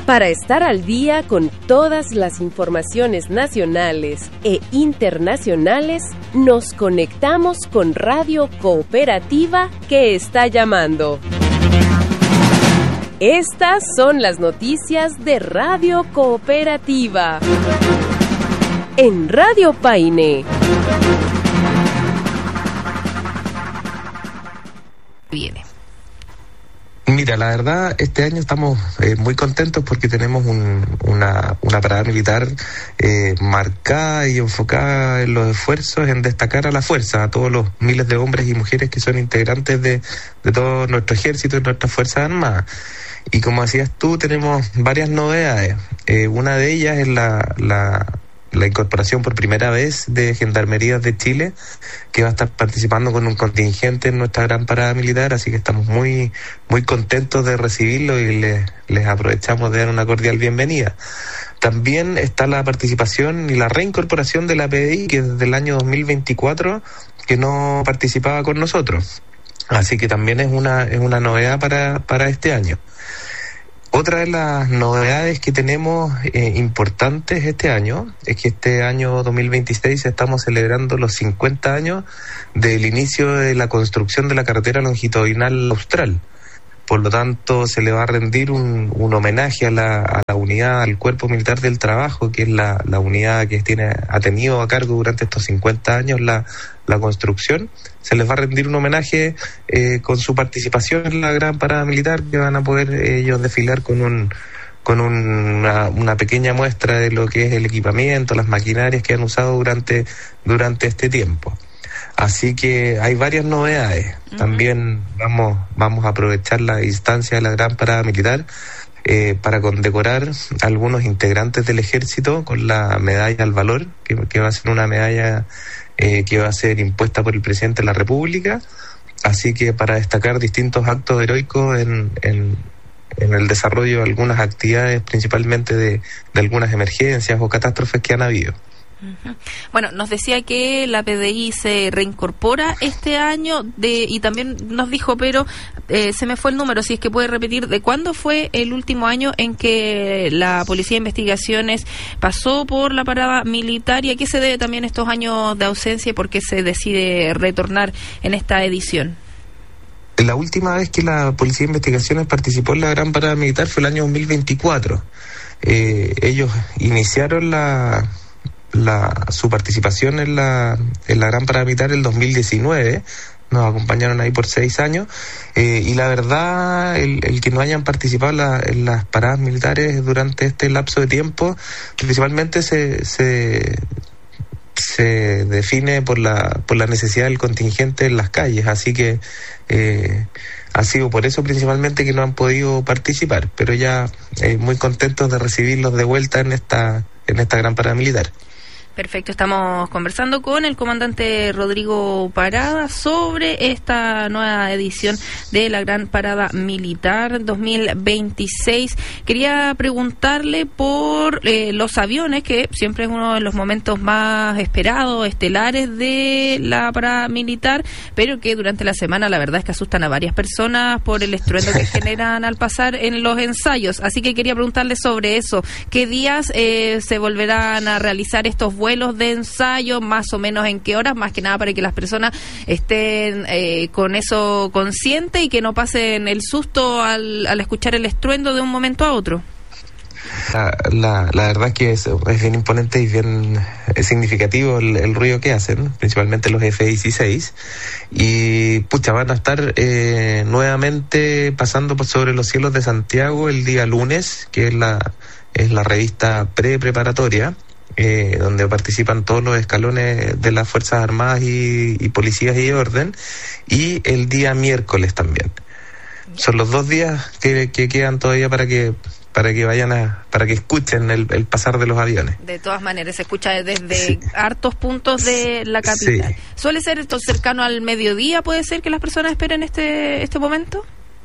Para estar al día con todas las informaciones nacionales e internacionales, nos conectamos con Radio Cooperativa que está llamando. Estas son las noticias de Radio Cooperativa. En Radio Paine. Viene. Mira, la verdad, este año estamos muy contentos porque tenemos una parada militar marcada y enfocada en los esfuerzos en destacar a la fuerza, a todos los miles de hombres y mujeres que son integrantes de todo nuestro ejército y nuestras fuerzas armadas. Y como decías tú, tenemos varias novedades. Una de ellas es la incorporación por primera vez de Gendarmerías de Chile, que va a estar participando con un contingente en nuestra gran parada militar, así que estamos muy contentos de recibirlo y les aprovechamos de dar una cordial bienvenida. También está la participación y la reincorporación de la PDI, que desde el año 2024 que no participaba con nosotros, así que también es una novedad para este año. Otra de las novedades que tenemos importantes este año es que este año 2026 estamos celebrando los 50 años del inicio de la construcción de la carretera longitudinal austral. Por lo tanto, se le va a rendir un homenaje a la unidad, al Cuerpo Militar del Trabajo, que es la unidad que ha tenido a cargo durante estos 50 años la construcción. Se les va a rendir un homenaje con su participación en la gran parada militar, que van a poder ellos desfilar con una pequeña muestra de lo que es el equipamiento, las maquinarias que han usado durante este tiempo. Así que hay varias novedades. También vamos a aprovechar la instancia de la gran parada militar para condecorar a algunos integrantes del ejército con la medalla al valor, que va a ser una medalla que va a ser impuesta por el presidente de la República. Así que para destacar distintos actos heroicos en el desarrollo de algunas actividades, principalmente de algunas emergencias o catástrofes que han habido. Bueno, nos decía que la PDI se reincorpora este año y también nos dijo, pero se me fue el número, si es que puede repetir, ¿de cuándo fue el último año en que la Policía de Investigaciones pasó por la parada militar y a qué se debe también estos años de ausencia y por qué se decide retornar en esta edición? La última vez que la Policía de Investigaciones participó en la gran parada militar fue el año 2024. Ellos iniciaron su participación en la gran parada militar el 2019, nos acompañaron ahí por 6 años, y la verdad, el que no hayan participado en las paradas militares durante este lapso de tiempo, principalmente se define por la necesidad del contingente en las calles, así que ha sido por eso principalmente que no han podido participar, pero ya muy contentos de recibirlos de vuelta en esta gran parada militar. Perfecto, estamos conversando con el comandante Rodrigo Parada sobre esta nueva edición de la Gran Parada Militar 2026. Quería preguntarle por los aviones, que siempre es uno de los momentos más esperados, estelares de la parada militar, pero que durante la semana la verdad es que asustan a varias personas por el estruendo que generan al pasar en los ensayos. Así que quería preguntarle sobre eso. ¿Qué días se volverán a realizar estos vuelos de ensayo, más o menos en qué horas, más que nada para que las personas estén con eso conscientes y que no pasen el susto al escuchar el estruendo de un momento a otro? La verdad es que es bien imponente y bien significativo el ruido que hacen, principalmente los F-16, y van a estar nuevamente pasando por sobre los cielos de Santiago el día lunes, que es la revista preparatoria, donde participan todos los escalones de las Fuerzas Armadas y Policías y Orden, y el día miércoles también. Son los 2 días que quedan todavía para que para que escuchen el pasar de los aviones. De todas maneras, se escucha desde hartos puntos de la capital. Sí. ¿Suele ser esto cercano al mediodía? ¿Puede ser que las personas esperen este momento?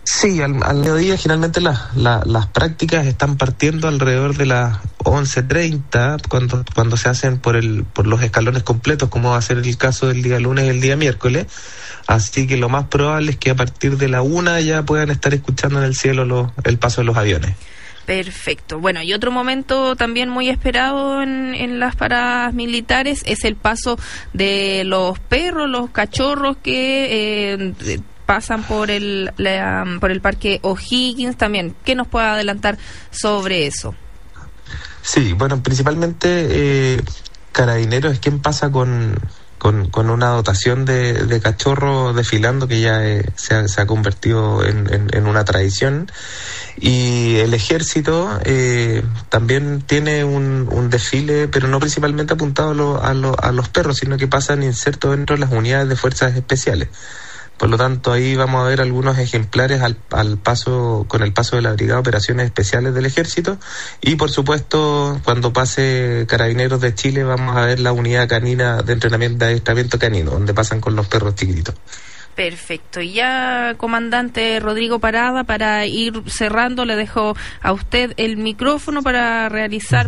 Sí, al mediodía generalmente las prácticas están partiendo alrededor de las 11:30 cuando se hacen por los escalones completos, como va a ser el caso del día lunes y el día miércoles. Así que lo más probable es que a partir de la 1 ya puedan estar escuchando en el cielo el paso de los aviones. Perfecto. Bueno, y otro momento también muy esperado en las paradas militares es el paso de los perros, los cachorros que pasan por el Parque O'Higgins también. ¿Qué nos puede adelantar sobre eso? Sí, bueno, principalmente Carabineros es quien pasa con una dotación de cachorros desfilando que ya se ha convertido en una tradición. Y el Ejército también tiene un desfile, pero no principalmente apuntado a los perros, sino que pasan insertos dentro de las unidades de fuerzas especiales. Por lo tanto, ahí vamos a ver algunos ejemplares con el paso de la Brigada de Operaciones Especiales del Ejército, y por supuesto, cuando pase Carabineros de Chile, vamos a ver la unidad canina de adiestramiento canino, donde pasan con los perros tigritos. Perfecto. Y ya, comandante Rodrigo Parada, para ir cerrando, le dejo a usted el micrófono para realizar,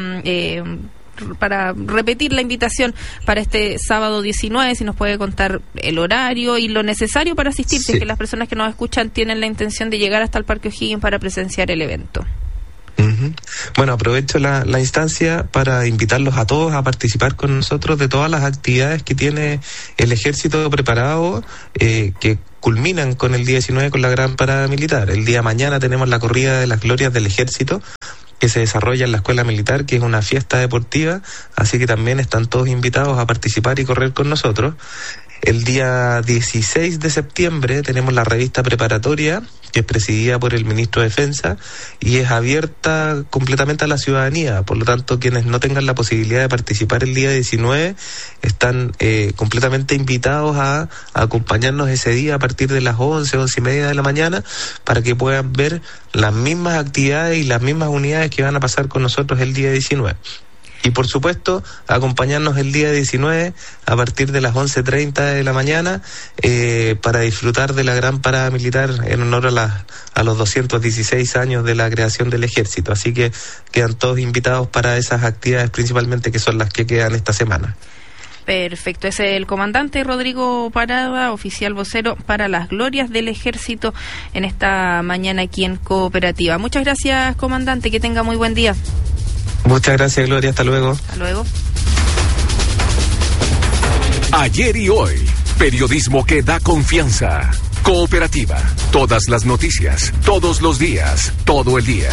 para repetir la invitación para este sábado 19, si nos puede contar el horario y lo necesario para asistir, si es que las personas que nos escuchan tienen la intención de llegar hasta el Parque O'Higgins para presenciar el evento. Bueno, aprovecho la instancia para invitarlos a todos a participar con nosotros de todas las actividades que tiene el Ejército preparado, que culminan con el día 19 con la gran parada militar. El día mañana tenemos la corrida de las glorias del Ejército, que se desarrolla en la Escuela Militar, que es una fiesta deportiva, así que también están todos invitados a participar y correr con nosotros. El día 16 de septiembre tenemos la revista preparatoria, que es presidida por el ministro de Defensa y es abierta completamente a la ciudadanía. Por lo tanto, quienes no tengan la posibilidad de participar el día 19 están completamente invitados a acompañarnos ese día a partir de las 11:30 de la mañana, para que puedan ver las mismas actividades y las mismas unidades que van a pasar con nosotros el día 19. Y por supuesto, acompañarnos el día 19 a partir de las 11:30 de la mañana para disfrutar de la gran parada militar en honor a los 216 años de la creación del Ejército. Así que quedan todos invitados para esas actividades, principalmente, que son las que quedan esta semana. Perfecto, es el comandante Rodrigo Parada, oficial vocero para las glorias del Ejército en esta mañana aquí en Cooperativa. Muchas gracias, comandante, que tenga muy buen día. Muchas gracias, Gloria, hasta luego. Hasta luego. Ayer y hoy, periodismo que da confianza. Cooperativa, todas las noticias, todos los días, todo el día.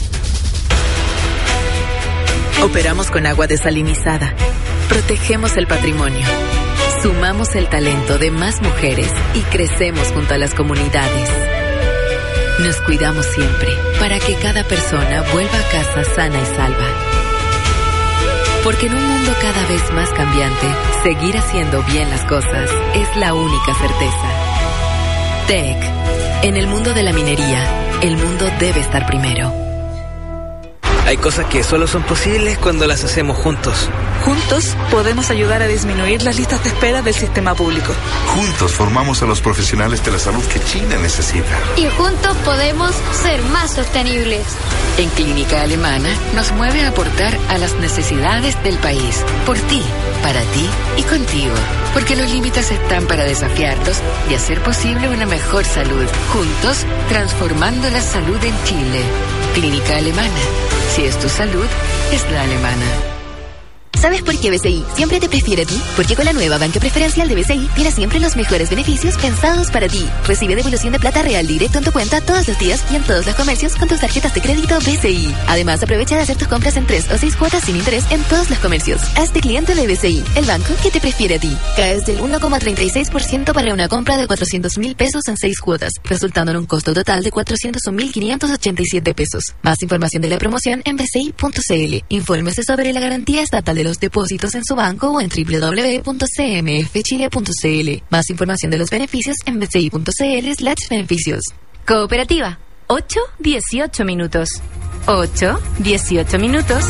Operamos con agua desalinizada. Protegemos el patrimonio. Sumamos el talento de más mujeres y crecemos junto a las comunidades. Nos cuidamos siempre para que cada persona vuelva a casa sana y salva. Porque en un mundo cada vez más cambiante, seguir haciendo bien las cosas es la única certeza. TEC. En el mundo de la minería, el mundo debe estar primero. Hay cosas que solo son posibles cuando las hacemos juntos. Juntos podemos ayudar a disminuir las listas de espera del sistema público. Juntos formamos a los profesionales de la salud que China necesita. Y juntos podemos ser más sostenibles. En Clínica Alemana nos mueve a aportar a las necesidades del país. Por ti, para ti y contigo. Porque los límites están para desafiarlos y hacer posible una mejor salud. Juntos, transformando la salud en Chile. Clínica Alemana. Si es tu salud, es la alemana. ¿Sabes por qué BCI siempre te prefiere a ti? Porque con la nueva banca preferencial de BCI tienes siempre los mejores beneficios pensados para ti. Recibe devolución de plata real directo en tu cuenta todos los días y en todos los comercios con tus tarjetas de crédito BCI. Además, aprovecha de hacer tus compras en 3 o 6 cuotas sin interés en todos los comercios. Hazte cliente de BCI, el banco que te prefiere a ti. Caes del 1,36% para una compra de 400.000 pesos en 6 cuotas, resultando en un costo total de 401.587 pesos. Más información de la promoción en bci.cl. Infórmese sobre la garantía estatal de los depósitos en su banco o en www.cmfchile.cl. Más información de los beneficios en bci.cl/beneficios. Cooperativa, 8:18 minutos. 8:18 minutos.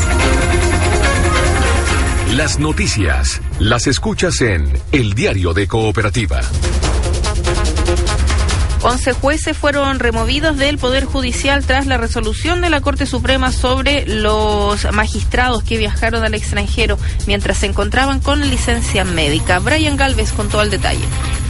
Las noticias las escuchas en El Diario de Cooperativa. 11 jueces fueron removidos del Poder Judicial tras la resolución de la Corte Suprema sobre los magistrados que viajaron al extranjero mientras se encontraban con licencia médica. Brian Galvez con todo el detalle.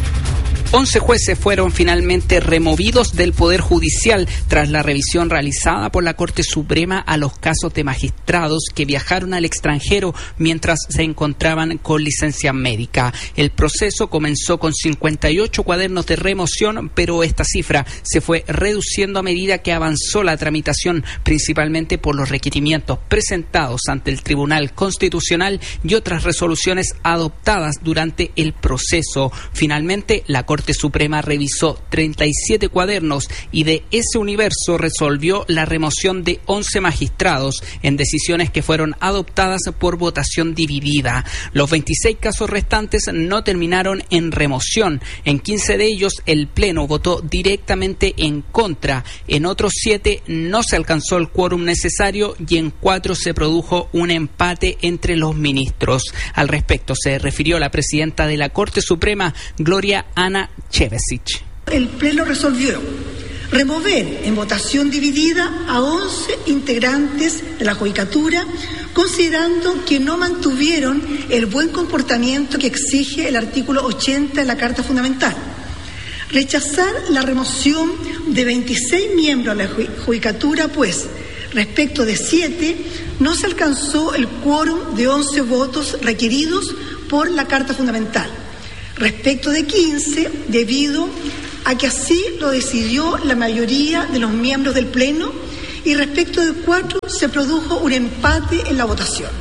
11 jueces fueron finalmente removidos del Poder Judicial tras la revisión realizada por la Corte Suprema a los casos de magistrados que viajaron al extranjero mientras se encontraban con licencia médica. El proceso comenzó con 58 cuadernos de remoción, pero esta cifra se fue reduciendo a medida que avanzó la tramitación, principalmente por los requerimientos presentados ante el Tribunal Constitucional y otras resoluciones adoptadas durante el proceso. Finalmente, la Corte Suprema revisó 37 cuadernos y de ese universo resolvió la remoción de 11 magistrados en decisiones que fueron adoptadas por votación dividida. Los 26 casos restantes no terminaron en remoción. En 15 de ellos el Pleno votó directamente en contra. En otros 7 no se alcanzó el quórum necesario y en 4 se produjo un empate entre los ministros. Al respecto se refirió la presidenta de la Corte Suprema, Gloria Ana Chevesic. El Pleno resolvió remover en votación dividida a 11 integrantes de la Judicatura, considerando que no mantuvieron el buen comportamiento que exige el artículo 80 de la Carta Fundamental. Rechazar la remoción de 26 miembros de la Judicatura, pues, respecto de 7, no se alcanzó el quórum de 11 votos requeridos por la Carta Fundamental. Respecto de 15, debido a que así lo decidió la mayoría de los miembros del Pleno, y respecto de 4 se produjo un empate en la votación.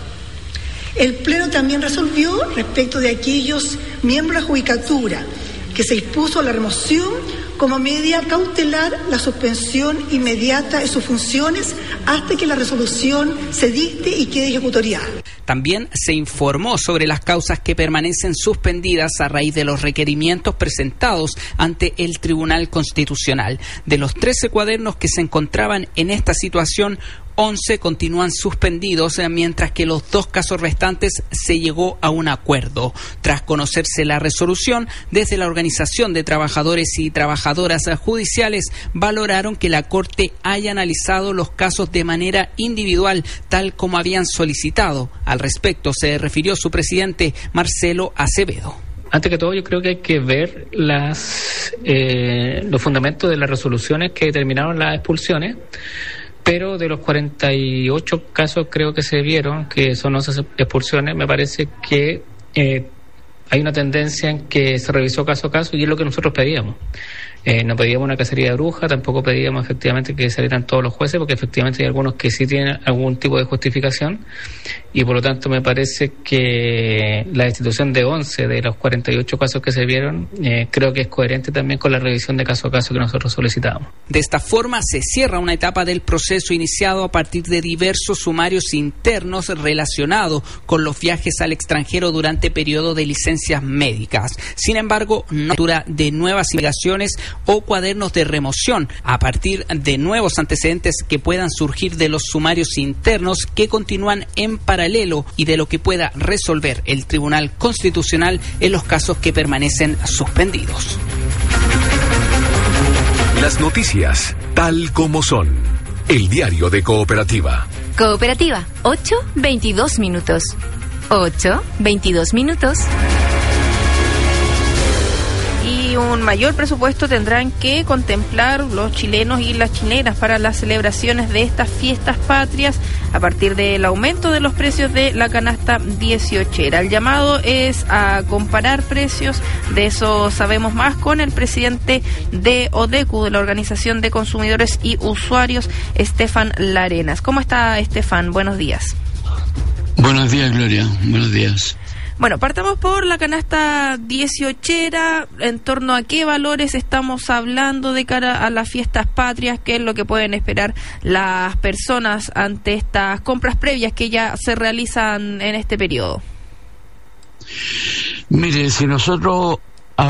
El Pleno también resolvió respecto de aquellos miembros de la Judicatura que se dispuso la remoción como medida cautelar la suspensión inmediata de sus funciones hasta que la resolución se dicte y quede ejecutoriada. También se informó sobre las causas que permanecen suspendidas a raíz de los requerimientos presentados ante el Tribunal Constitucional. De los 13 cuadernos que se encontraban en esta situación, 11 continúan suspendidos, mientras que los 2 casos restantes se llegó a un acuerdo. Tras conocerse la resolución, desde la Organización de Trabajadores y Trabajadoras Judiciales valoraron que la Corte haya analizado los casos de manera individual, tal como habían solicitado. Al respecto se refirió su presidente, Marcelo Acevedo. Antes que todo, yo creo que hay que ver los fundamentos de las resoluciones que determinaron las expulsiones. Pero de los 48 casos creo que se vieron, que son 11 expulsiones, me parece que hay una tendencia en que se revisó caso a caso y es lo que nosotros pedíamos. No pedíamos una cacería de bruja, tampoco pedíamos efectivamente que salieran todos los jueces, porque efectivamente hay algunos que sí tienen algún tipo de justificación y por lo tanto me parece que la destitución de 11 de los 48 casos que se vieron creo que es coherente también con la revisión de caso a caso que nosotros solicitábamos. De esta forma se cierra una etapa del proceso iniciado a partir de diversos sumarios internos relacionados con los viajes al extranjero durante periodo de licencias médicas. Sin embargo, no hay de nuevas investigaciones o cuadernos de remoción a partir de nuevos antecedentes que puedan surgir de los sumarios internos que continúan en paralelo y de lo que pueda resolver el Tribunal Constitucional en los casos que permanecen suspendidos. Las noticias tal como son. El diario de Cooperativa. Cooperativa, 8:22 minutos. 8:22 minutos. Y un mayor presupuesto tendrán que contemplar los chilenos y las chilenas para las celebraciones de estas fiestas patrias a partir del aumento de los precios de la canasta 18era. El llamado es a comparar precios, de eso sabemos más con el presidente de ODECU, de la Organización de Consumidores y Usuarios, Estefan Larenas. ¿Cómo está, Estefan? Buenos días. Buenos días, Gloria. Buenos días. Bueno, partamos por la canasta 18era. ¿En torno a qué valores estamos hablando de cara a las fiestas patrias? ¿Qué es lo que pueden esperar las personas ante estas compras previas que ya se realizan en este periodo? Mire, si nosotros,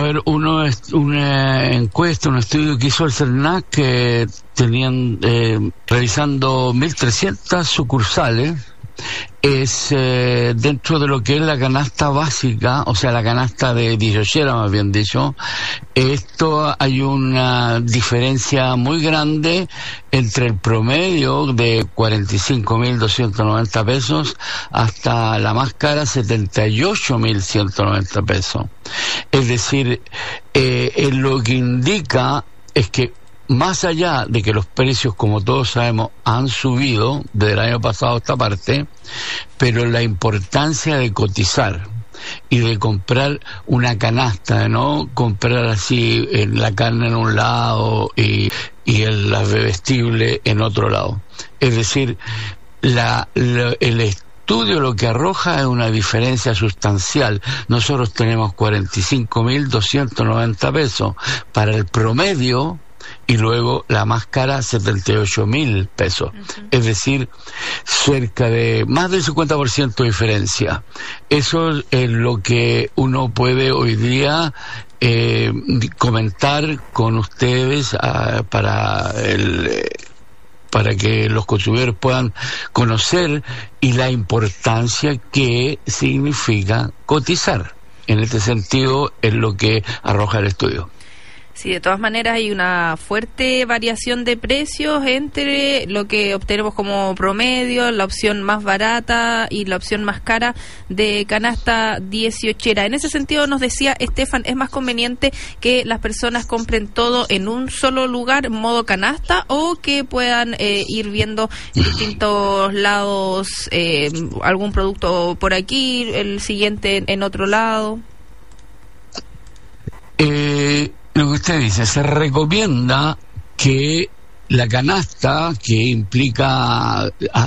una encuesta, un estudio que hizo el CERNAC, que tenían realizando 1.300 sucursales, es dentro de lo que es la canasta básica, o sea, la canasta de diochera, más bien dicho. Esto hay una diferencia muy grande entre el promedio de 45.290 pesos hasta la más cara 78.190 pesos. Es decir, lo que indica es que más allá de que los precios, como todos sabemos, han subido desde el año pasado a esta parte, pero la importancia de cotizar y de comprar una canasta, de no comprar así la carne en un lado y la bebestible en otro lado. Es decir, el estudio lo que arroja es una diferencia sustancial. Nosotros tenemos 45.290 pesos para el promedio, y luego la más cara 78.000 pesos. Es decir, cerca de más del 50% de diferencia. Eso es lo que uno puede hoy día comentar con ustedes para que los consumidores puedan conocer y la importancia que significa cotizar. En este sentido es lo que arroja el estudio. Sí, de todas maneras hay una fuerte variación de precios entre lo que obtenemos como promedio, la opción más barata y la opción más cara de canasta 18era. En ese sentido nos decía Estefan, ¿es más conveniente que las personas compren todo en un solo lugar, modo canasta, o que puedan ir viendo en distintos lados algún producto por aquí, el siguiente en otro lado? Lo que usted dice, se recomienda que la canasta, que implica